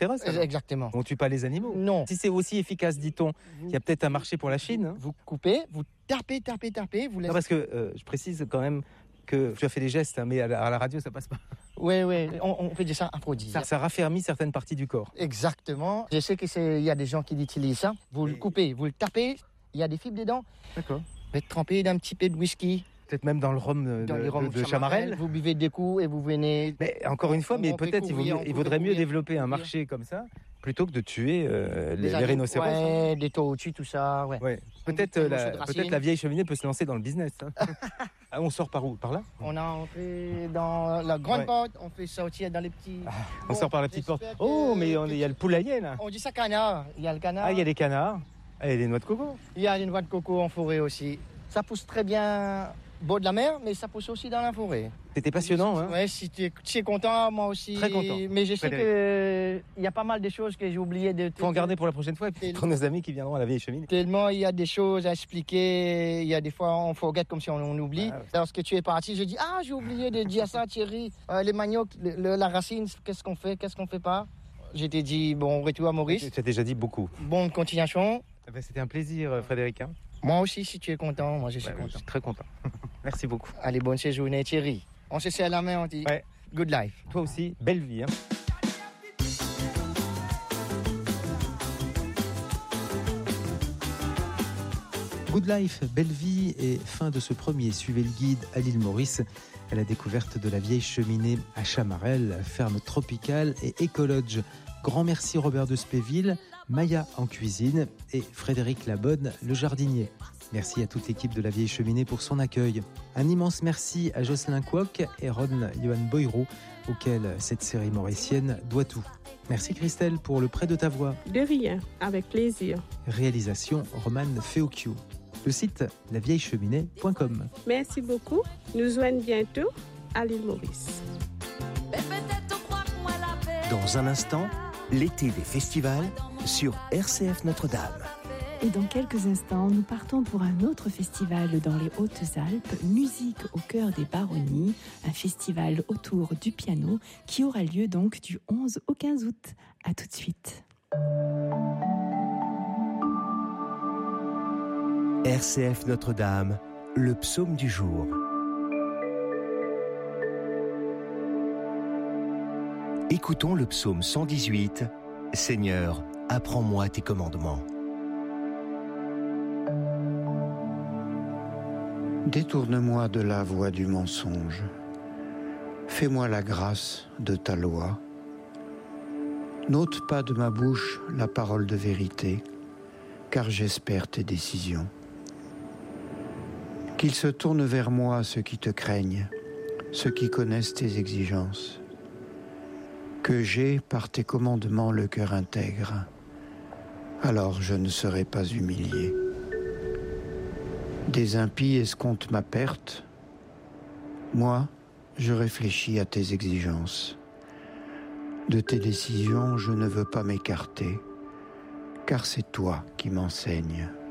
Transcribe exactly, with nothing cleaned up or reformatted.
féroce. Alors. Exactement. On tue pas les animaux. Non. Si c'est aussi efficace, dit-on, il y a peut-être un marché pour la Chine. Hein. Vous coupez, vous tapez, tapez, tapez. Vous laissez... Non, parce que euh, je précise quand même que tu as fait des gestes, hein, mais à la, à la radio, ça passe pas. Oui, oui, on, on fait ça improvisé. Ça, ça raffermit certaines parties du corps. Exactement. Je sais qu'il y a des gens qui utilisent ça. Vous et... le coupez, vous le tapez, il y a des fibres dedans. D'accord. Vous êtes trempé d'un petit peu de whisky. Peut-être même dans le rhum de, dans les rhum de, de Chamarel. Vous buvez des coups et vous venez... Mais encore une fois, mais peut-être il, vaut mieux, il vaudrait mieux développer un marché comme ça plutôt que de tuer euh, les, les rhinocéros. Ouais, des tortues, tout ça. Ouais. Ouais. Peut-être la, peut-être la vieille cheminée peut se lancer dans le business. Hein. Ah, on sort par où? Par là? On a entré dans la grande ouais. porte, on fait sortir dans les petits... Ah, on bon, sort par la petite porte. Oh, mais il y a le poulailler là. On dit ça canard, il y a le canard. Ah, il y a des canards. Ah, il y a des noix de coco. Il y a des noix de coco en forêt aussi. Ça pousse très bien au bord de la mer, mais ça pousse aussi dans la forêt. C'était passionnant, hein? Ouais, si tu es, tu es content, moi aussi. Très content. Mais je sais qu'il y a pas mal de choses que j'ai oublié de... Faut en garder pour la prochaine fois, et puis pour nos amis qui viendront à la vieille cheminée. Tellement il y a des choses à expliquer, il y a des fois on forget comme si on, on oublie. Ah, ouais. Lorsque tu es parti, je dis, ah, j'ai oublié de dire ça, Thierry. Euh, les maniocs, le, le, la racine, qu'est-ce qu'on fait, qu'est-ce qu'on fait pas? Je t'ai dit, bon, retour à Maurice. Tu as déjà dit beaucoup. Bonne continuation. Eh ben, c'était un plaisir, Frédéric. Hein. Moi aussi, si tu es content, moi je suis ouais, content. Je suis très content. Merci beaucoup. Allez, bonne séjournée, Thierry. On se serre la main, on dit ouais. Good life. Toi aussi, belle vie. Hein. Good life, belle vie et fin de ce premier Suivez le guide à l'île Maurice à la découverte de la vieille cheminée à Chamarel, ferme tropicale et écologe. Grand merci Robert de Spéville, Maya en cuisine et Frédéric Labonne, le jardinier. Merci à toute l'équipe de la Vieille Cheminée pour son accueil. Un immense merci à Jocelyn Kwok et Ron Johan Boyro, auxquels cette série mauricienne doit tout. Merci Christelle pour le prêt de ta voix. De rien, avec plaisir. Réalisation Romane Feocchio. Le site la vieille cheminée point com. Merci beaucoup. Nous joignons bientôt à l'île Maurice. Dans un instant, l'été des festivals sur R C F Notre-Dame. Et dans quelques instants, nous partons pour un autre festival dans les Hautes-Alpes, Musique au cœur des Baronnies, un festival autour du piano qui aura lieu donc du onze au quinze août. À tout de suite. R C F Notre-Dame, le psaume du jour. Écoutons le psaume cent dix-huit. Seigneur, apprends-moi tes commandements. Détourne-moi de la voie du mensonge. Fais-moi la grâce de ta loi. N'ôte pas de ma bouche la parole de vérité, car j'espère tes décisions. Qu'ils se tournent vers moi ceux qui te craignent, ceux qui connaissent tes exigences. Que j'ai par tes commandements le cœur intègre, alors je ne serai pas humilié. Des impies escomptent ma perte. Moi, je réfléchis à tes exigences. De tes décisions, je ne veux pas m'écarter, car c'est toi qui m'enseignes.